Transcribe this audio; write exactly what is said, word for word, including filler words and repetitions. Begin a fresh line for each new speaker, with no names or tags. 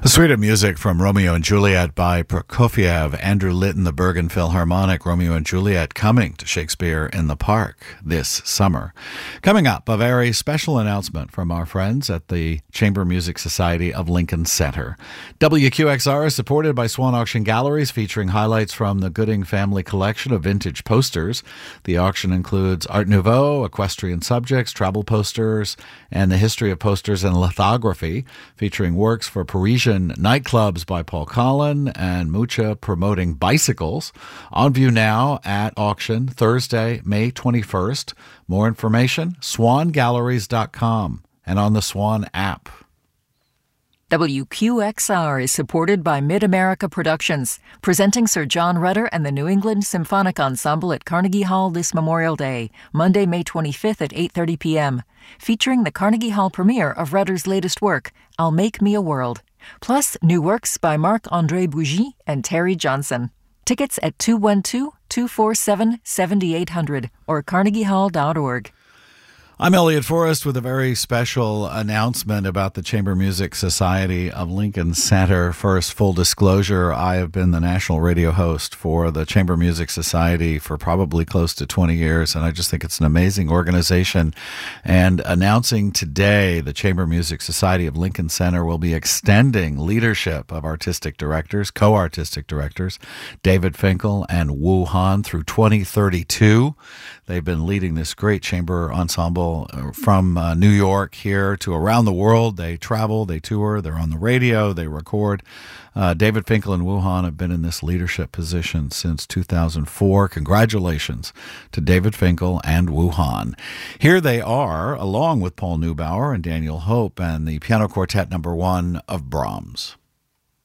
A suite of music from Romeo and Juliet by Prokofiev, Andrew Litton, the Bergen Philharmonic, Romeo and Juliet coming to Shakespeare in the Park this summer. Coming up, a very special announcement from our friends at the Chamber Music Society of Lincoln Center. W Q X R is supported by Swan Auction Galleries, featuring highlights from the Gooding family collection of vintage posters. The auction includes Art Nouveau, equestrian subjects, travel posters, and the history of posters and lithography, featuring works for Parisian nightclubs by Paul Collin and Mucha promoting bicycles. On view now at auction Thursday, May twenty-first. More information, swan galleries dot com and on the Swan app.
W Q X R is supported by Mid-America Productions, presenting Sir John Rutter and the New England Symphonic Ensemble at Carnegie Hall this Memorial Day, Monday, May twenty-fifth at eight thirty p.m., featuring the Carnegie Hall premiere of Rutter's latest work, I'll Make Me a World, plus new works by Marc-André Bougie and Terry Johnson. Tickets at two one two, two four seven, seven eight zero zero or carnegie hall dot org.
I'm Elliot Forrest with a very special announcement about the Chamber Music Society of Lincoln Center. First, full disclosure, I have been the national radio host for the Chamber Music Society for probably close to twenty years, and I just think it's an amazing organization. And announcing today, the Chamber Music Society of Lincoln Center will be extending leadership of artistic directors, co-artistic directors, David Finkel and Wu Han through twenty thirty-two. They've been leading this great chamber ensemble from uh, New York here to around the world. They travel, they tour, they're on the radio, they record. Uh, David Finkel and Wu Han have been in this leadership position since two thousand four. Congratulations to David Finkel and Wu Han. Here they are, along with Paul Neubauer and Daniel Hope and the piano quartet number one of Brahms.